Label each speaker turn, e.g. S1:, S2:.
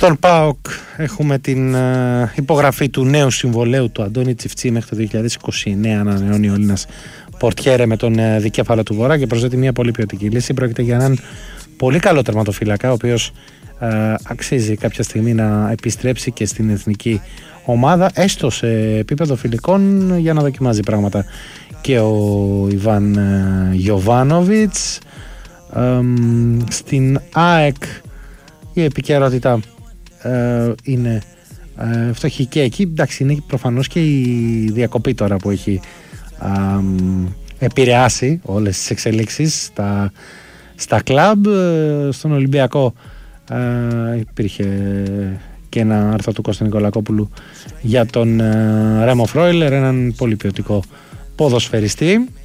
S1: Στον ΠΑΟΚ έχουμε την υπογραφή του νέου συμβολέου του Αντώνη Τσιφτσί μέχρι το 2029. Ανανεώνει ο Έλληνας πορτιέρε με τον δικέφαλο του Βορρά και προσθέτει μια πολύ ποιοτική λύση. Πρόκειται για έναν πολύ καλό τερματοφύλακα, ο οποίος αξίζει κάποια στιγμή να επιστρέψει και στην εθνική ομάδα, έστω σε επίπεδο φιλικών, για να δοκιμάζει πράγματα. Και ο Ιβάν Γιοβάνοβιτς. Στην ΑΕΚ η επικαιρότητα είναι φτωχή και εκεί. Εντάξει, είναι προφανώς και η διακοπή τώρα που έχει επηρεάσει όλες τις εξελίξεις στα κλαμπ. Στον Ολυμπιακό υπήρχε και ένα άρθρο του Κώστα Νικολακόπουλου για τον Ρέμο Φρόιλερ, έναν πολύ ποιοτικό ποδοσφαιριστή.